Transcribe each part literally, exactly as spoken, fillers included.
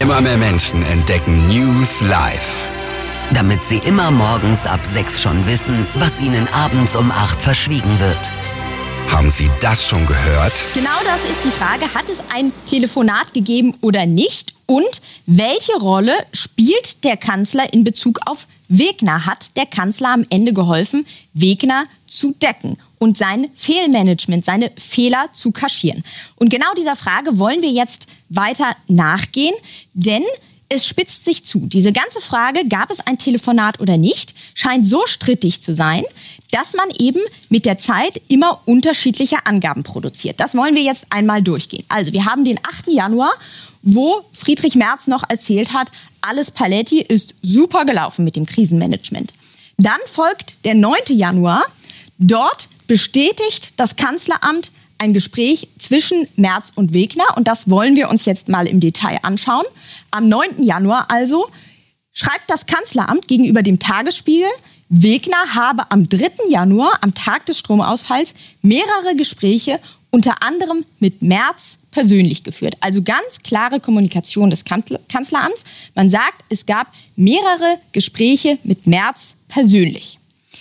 Immer mehr Menschen entdecken News live. Damit sie immer morgens ab sechs schon wissen, was ihnen abends um acht verschwiegen wird. Haben Sie das schon gehört? Genau das ist die Frage. Hat es ein Telefonat gegeben oder nicht? Und welche Rolle spielt der Kanzler in Bezug auf Wegner? Hat der Kanzler am Ende geholfen, Wegner zu decken und sein Fehlmanagement, seine Fehler zu kaschieren? Und genau dieser Frage wollen wir jetzt weiter nachgehen, denn es spitzt sich zu. Diese ganze Frage, gab es ein Telefonat oder nicht, scheint so strittig zu sein, dass man eben mit der Zeit immer unterschiedliche Angaben produziert. Das wollen wir jetzt einmal durchgehen. Also wir haben den achten Januar, wo Friedrich Merz noch erzählt hat, alles Paletti, ist super gelaufen mit dem Krisenmanagement. Dann folgt der neunte Januar. Dort bestätigt das Kanzleramt ein Gespräch zwischen Merz und Wegner. Und das wollen wir uns jetzt mal im Detail anschauen. Am neunten Januar also schreibt das Kanzleramt gegenüber dem Tagesspiegel, Wegner habe am dritten Januar, am Tag des Stromausfalls, mehrere Gespräche unter anderem mit Merz persönlich geführt. Also ganz klare Kommunikation des Kanzleramts. Man sagt, es gab mehrere Gespräche mit Merz persönlich.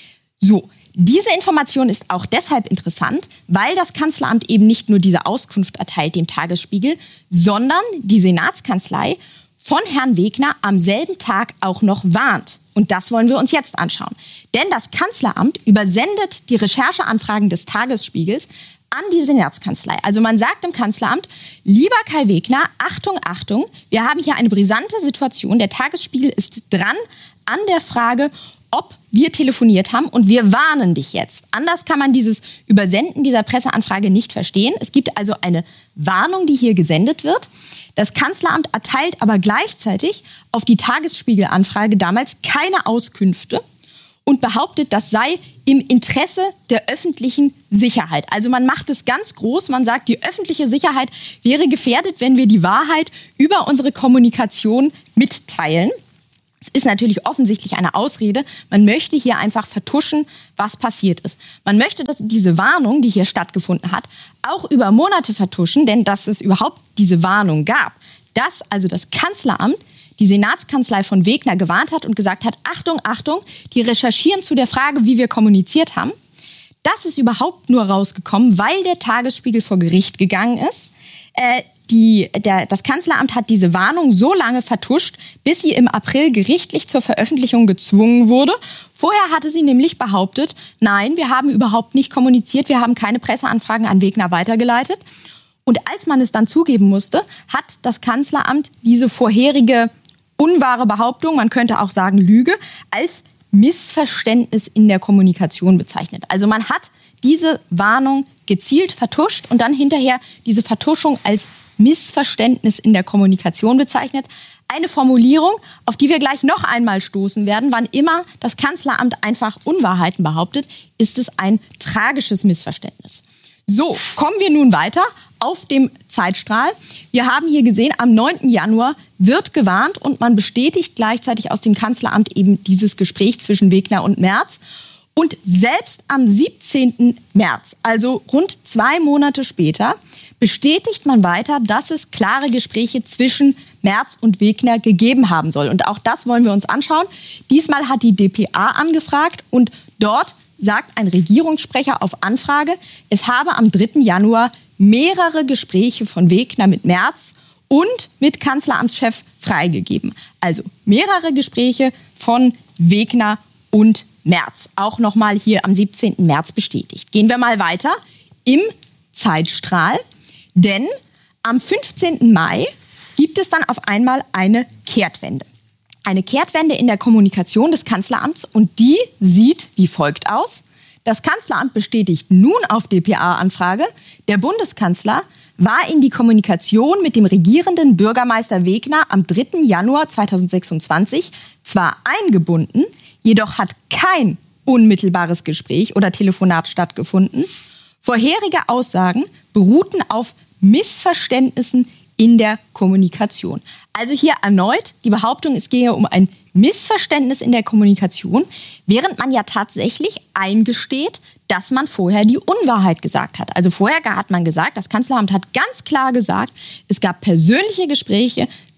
So, diese Information ist auch deshalb interessant, weil das Kanzleramt eben nicht nur diese Auskunft erteilt dem Tagesspiegel, sondern die Senatskanzlei von Herrn Wegner am selben Tag auch noch warnt. Und das wollen wir uns jetzt anschauen. Denn das Kanzleramt übersendet die Rechercheanfragen des Tagesspiegels an die Senatskanzlei. Also man sagt im Kanzleramt, lieber Kai Wegner, Achtung, Achtung, wir haben hier eine brisante Situation. Der Tagesspiegel ist dran an der Frage, ob wir telefoniert haben und wir warnen dich jetzt. Anders kann man dieses Übersenden dieser Presseanfrage nicht verstehen. Es gibt also eine Warnung, die hier gesendet wird. Das Kanzleramt erteilt aber gleichzeitig auf die Tagesspiegel-Anfrage damals keine Auskünfte und behauptet, das sei im Interesse der öffentlichen Sicherheit. Also man macht es ganz groß. Man sagt, die öffentliche Sicherheit wäre gefährdet, wenn wir die Wahrheit über unsere Kommunikation mitteilen. Es ist natürlich offensichtlich eine Ausrede. Man möchte hier einfach vertuschen, was passiert ist. Man möchte, dass diese Warnung, die hier stattgefunden hat, auch über Monate vertuschen, denn dass es überhaupt diese Warnung gab, dass also das Kanzleramt die Senatskanzlei von Wegner gewarnt hat und gesagt hat, Achtung, Achtung, die recherchieren zu der Frage, wie wir kommuniziert haben. Das ist überhaupt nur rausgekommen, weil der Tagesspiegel vor Gericht gegangen ist. Äh, Die, der, das Kanzleramt hat diese Warnung so lange vertuscht, bis sie im April gerichtlich zur Veröffentlichung gezwungen wurde. Vorher hatte sie nämlich behauptet, nein, wir haben überhaupt nicht kommuniziert, wir haben keine Presseanfragen an Wegner weitergeleitet. Und als man es dann zugeben musste, hat das Kanzleramt diese vorherige unwahre Behauptung, man könnte auch sagen Lüge, als Missverständnis in der Kommunikation bezeichnet. Also man hat diese Warnung gezielt vertuscht und dann hinterher diese Vertuschung als Missverständnis in der Kommunikation bezeichnet. Eine Formulierung, auf die wir gleich noch einmal stoßen werden. Wann immer das Kanzleramt einfach Unwahrheiten behauptet, ist es ein tragisches Missverständnis. So, kommen wir nun weiter auf dem Zeitstrahl. Wir haben hier gesehen, am neunten Januar wird gewarnt und man bestätigt gleichzeitig aus dem Kanzleramt eben dieses Gespräch zwischen Wegner und Merz. Und selbst am siebzehnten März, also rund zwei Monate später, bestätigt man weiter, dass es klare Gespräche zwischen Merz und Wegner gegeben haben soll. Und auch das wollen wir uns anschauen. Diesmal hat die d p a angefragt und dort sagt ein Regierungssprecher auf Anfrage, es habe am dritten Januar mehrere Gespräche von Wegner mit Merz und mit Kanzleramtschef freigegeben. Also mehrere Gespräche von Wegner und Merz. Auch nochmal hier am siebzehnten März bestätigt. Gehen wir mal weiter im Zeitstrahl. Denn am fünfzehnten Mai gibt es dann auf einmal eine Kehrtwende. Eine Kehrtwende in der Kommunikation des Kanzleramts und die sieht wie folgt aus. Das Kanzleramt bestätigt nun auf d p a-Anfrage, der Bundeskanzler war in die Kommunikation mit dem regierenden Bürgermeister Wegner am dritten Januar zweitausendsechsundzwanzig zwar eingebunden, jedoch hat kein unmittelbares Gespräch oder Telefonat stattgefunden. Vorherige Aussagen beruhten auf Missverständnissen in der Kommunikation. Also hier erneut die Behauptung, es gehe um ein Missverständnis in der Kommunikation, während man ja tatsächlich eingesteht, dass man vorher die Unwahrheit gesagt hat. Also vorher hat man gesagt, das Kanzleramt hat ganz klar gesagt, es gab persönliche Gespräche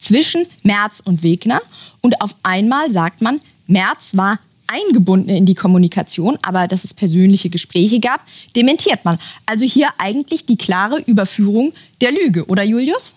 zwischen Merz und Wegner. Und auf einmal sagt man, Merz war eingebunden in die Kommunikation, aber dass es persönliche Gespräche gab, dementiert man. Also hier eigentlich die klare Überführung der Lüge, oder Julius?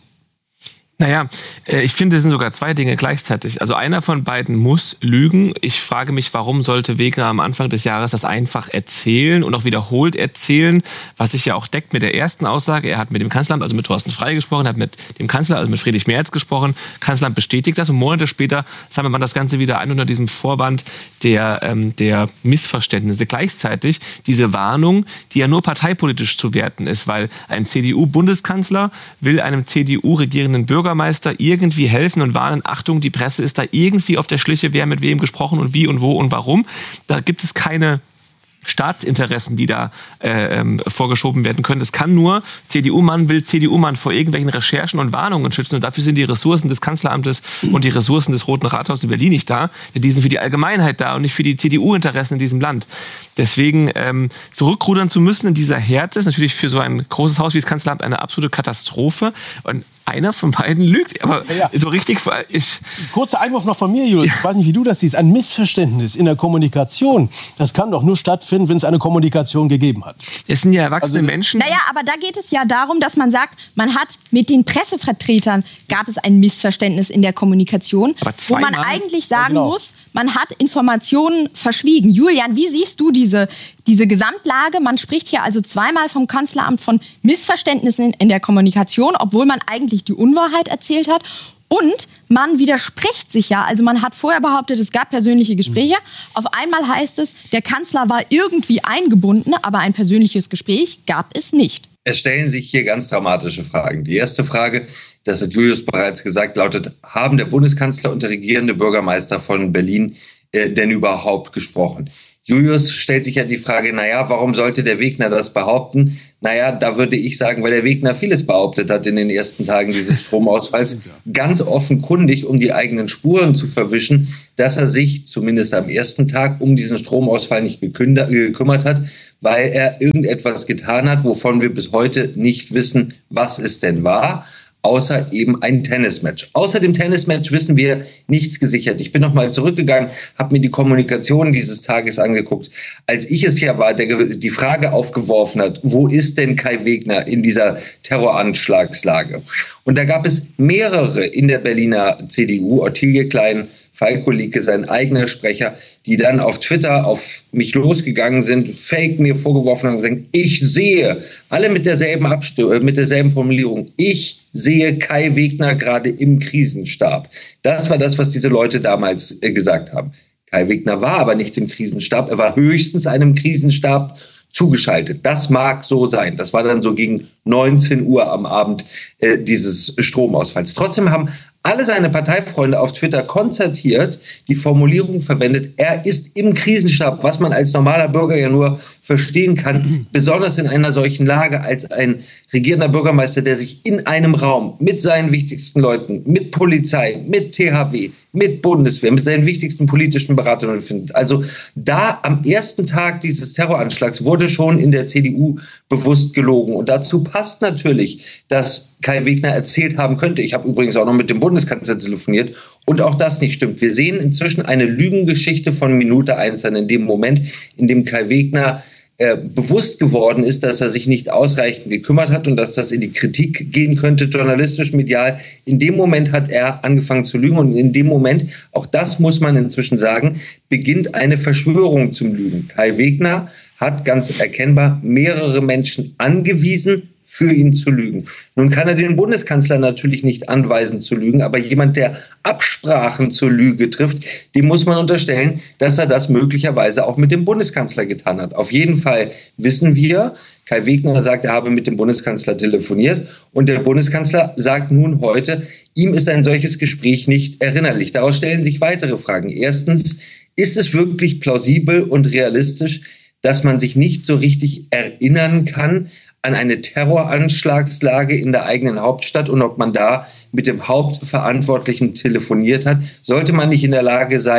Naja, ich finde, es sind sogar zwei Dinge gleichzeitig. Also einer von beiden muss lügen. Ich frage mich, warum sollte Wegner am Anfang des Jahres das einfach erzählen und auch wiederholt erzählen, was sich ja auch deckt mit der ersten Aussage. Er hat mit dem Kanzleramt, also mit Thorsten Frey gesprochen, hat mit dem Kanzler, also mit Friedrich Merz gesprochen. Kanzleramt bestätigt das und Monate später sammelt man das Ganze wieder ein unter diesem Vorwand der, ähm, der Missverständnisse. Gleichzeitig diese Warnung, die ja nur parteipolitisch zu werten ist, weil ein C D U-Bundeskanzler will einem C D U-regierenden Bürger Bürgermeister irgendwie helfen und warnen, Achtung, die Presse ist da irgendwie auf der Schliche, wer mit wem gesprochen und wie und wo und warum. Da gibt es keine Staatsinteressen, die da äh, ähm, vorgeschoben werden können. Es kann nur, C D U-Mann will C D U-Mann vor irgendwelchen Recherchen und Warnungen schützen. Und dafür sind die Ressourcen des Kanzleramtes und die Ressourcen des Roten Rathauses in Berlin nicht da. Die sind für die Allgemeinheit da und nicht für die C D U-Interessen in diesem Land. Deswegen ähm, zurückrudern zu müssen in dieser Härte ist natürlich für so ein großes Haus wie das Kanzleramt eine absolute Katastrophe. Und einer von beiden lügt, aber ja, ja. so richtig... Ich Kurzer Einwurf noch von mir, Julius. Ich weiß nicht, wie du das siehst. Ein Missverständnis in der Kommunikation, das kann doch nur stattfinden, wenn es eine Kommunikation gegeben hat. Es sind ja erwachsene also, Menschen. Naja, aber da geht es ja darum, dass man sagt, man hat mit den Pressevertretern, gab es ein Missverständnis in der Kommunikation, wo man eigentlich sagen ja, genau. muss, man hat Informationen verschwiegen. Julian, wie siehst du diese, diese Gesamtlage? Man spricht hier also zweimal vom Kanzleramt von Missverständnissen in, in der Kommunikation, obwohl man eigentlich die Unwahrheit erzählt hat. Und man widerspricht sich ja. Also man hat vorher behauptet, es gab persönliche Gespräche. Mhm. Auf einmal heißt es, der Kanzler war irgendwie eingebunden, aber ein persönliches Gespräch gab es nicht. Es stellen sich hier ganz dramatische Fragen. Die erste Frage, das hat Julius bereits gesagt, lautet, haben der Bundeskanzler und der regierende Bürgermeister von Berlin äh, denn überhaupt gesprochen? Julius stellt sich ja die Frage, naja, warum sollte der Wegner das behaupten? Naja, da würde ich sagen, weil der Wegner vieles behauptet hat in den ersten Tagen dieses Stromausfalls, ganz offenkundig, um die eigenen Spuren zu verwischen, dass er sich zumindest am ersten Tag um diesen Stromausfall nicht gekümmert hat, weil er irgendetwas getan hat, wovon wir bis heute nicht wissen, was es denn war. Außer eben ein Tennismatch. Außer dem Tennismatch wissen wir nichts gesichert. Ich bin nochmal zurückgegangen, habe mir die Kommunikation dieses Tages angeguckt. Als ich es ja war, der die Frage aufgeworfen hat, wo ist denn Kai Wegner in dieser Terroranschlagslage? Und da gab es mehrere in der Berliner C D U, Ottilie Klein, Falko Lieke, sein eigener Sprecher, die dann auf Twitter auf mich losgegangen sind, Fake mir vorgeworfen haben und gesagt, ich sehe, alle mit derselben Abstimmung, mit derselben Formulierung, ich sehe Kai Wegner gerade im Krisenstab. Das war das, was diese Leute damals äh, gesagt haben. Kai Wegner war aber nicht im Krisenstab, er war höchstens einem Krisenstab zugeschaltet. Das mag so sein. Das war dann so gegen neunzehn Uhr am Abend äh, dieses Stromausfalls. Trotzdem haben alle seine Parteifreunde auf Twitter konzertiert, die Formulierung verwendet, er ist im Krisenstab, was man als normaler Bürger ja nur verstehen kann, besonders in einer solchen Lage als ein regierender Bürgermeister, der sich in einem Raum mit seinen wichtigsten Leuten, mit Polizei, mit T H W, mit Bundeswehr, mit seinen wichtigsten politischen Beratern befindet. Also da am ersten Tag dieses Terroranschlags wurde schon in der C D U bewusst gelogen. Und dazu passt natürlich, dass Kai Wegner erzählt haben könnte. Ich habe übrigens auch noch mit dem Bundeskanzler telefoniert und auch das nicht stimmt. Wir sehen inzwischen eine Lügengeschichte von Minute eins dann in dem Moment, in dem Kai Wegner äh, bewusst geworden ist, dass er sich nicht ausreichend gekümmert hat und dass das in die Kritik gehen könnte, journalistisch, medial. In dem Moment hat er angefangen zu lügen und in dem Moment, auch das muss man inzwischen sagen, beginnt eine Verschwörung zum Lügen. Kai Wegner hat ganz erkennbar mehrere Menschen angewiesen, für ihn zu lügen. Nun kann er den Bundeskanzler natürlich nicht anweisen zu lügen, aber jemand, der Absprachen zur Lüge trifft, dem muss man unterstellen, dass er das möglicherweise auch mit dem Bundeskanzler getan hat. Auf jeden Fall wissen wir, Kai Wegner sagt, er habe mit dem Bundeskanzler telefoniert und der Bundeskanzler sagt nun heute, ihm ist ein solches Gespräch nicht erinnerlich. Daraus stellen sich weitere Fragen. Erstens, ist es wirklich plausibel und realistisch, dass man sich nicht so richtig erinnern kann an eine Terroranschlagslage in der eigenen Hauptstadt und ob man da mit dem Hauptverantwortlichen telefoniert hat? Sollte man nicht in der Lage sein,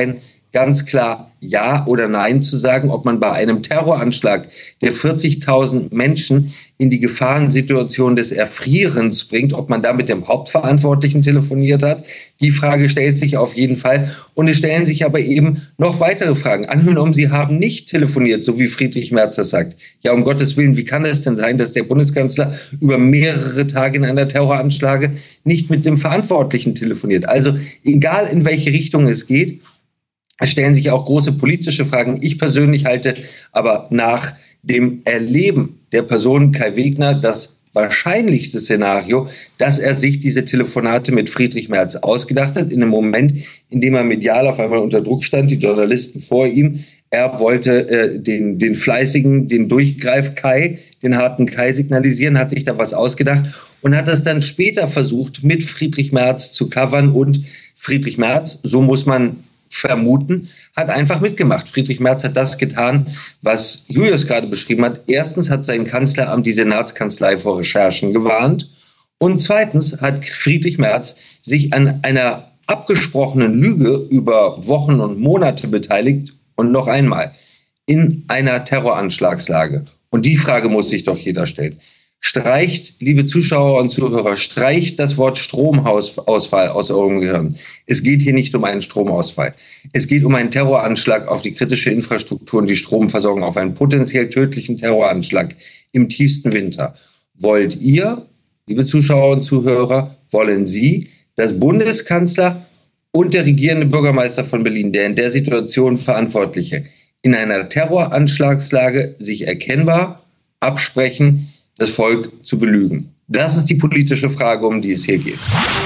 ganz klar Ja oder Nein zu sagen, ob man bei einem Terroranschlag, der vierzigtausend Menschen in die Gefahrensituation des Erfrierens bringt, ob man da mit dem Hauptverantwortlichen telefoniert hat. Die Frage stellt sich auf jeden Fall. Und es stellen sich aber eben noch weitere Fragen. Angenommen, Sie haben nicht telefoniert, so wie Friedrich Merz das sagt. Ja, um Gottes Willen, wie kann es denn sein, dass der Bundeskanzler über mehrere Tage in einer Terroranschlage nicht mit dem Verantwortlichen telefoniert? Also egal, in welche Richtung es geht, es stellen sich auch große politische Fragen. Ich persönlich halte aber nach dem Erleben der Person Kai Wegner das wahrscheinlichste Szenario, dass er sich diese Telefonate mit Friedrich Merz ausgedacht hat, in einem Moment, in dem er medial auf einmal unter Druck stand, die Journalisten vor ihm. Er wollte äh, den, den fleißigen, den Durchgreif-Kai, den harten Kai signalisieren, hat sich da was ausgedacht und hat das dann später versucht, mit Friedrich Merz zu covern. Und Friedrich Merz, so muss man vermuten, hat einfach mitgemacht. Friedrich Merz hat das getan, was Julius gerade beschrieben hat. Erstens hat sein Kanzleramt die Senatskanzlei vor Recherchen gewarnt. Und zweitens hat Friedrich Merz sich an einer abgesprochenen Lüge über Wochen und Monate beteiligt. Und noch einmal, in einer Terroranschlagslage. Und die Frage muss sich doch jeder stellen. Streicht, liebe Zuschauer und Zuhörer, streicht das Wort Stromausfall aus eurem Gehirn. Es geht hier nicht um einen Stromausfall. Es geht um einen Terroranschlag auf die kritische Infrastruktur und die Stromversorgung, auf einen potenziell tödlichen Terroranschlag im tiefsten Winter. Wollt ihr, liebe Zuschauer und Zuhörer, wollen Sie, dass Bundeskanzler und der regierende Bürgermeister von Berlin, der in der Situation Verantwortliche, in einer Terroranschlagslage sich erkennbar absprechen, das Volk zu belügen? Das ist die politische Frage, um die es hier geht.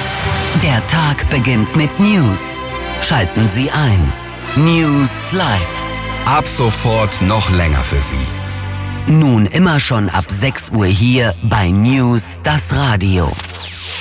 Der Tag beginnt mit News. Schalten Sie ein. News Live. Ab sofort noch länger für Sie. Nun immer schon ab sechs Uhr hier bei News das Radio.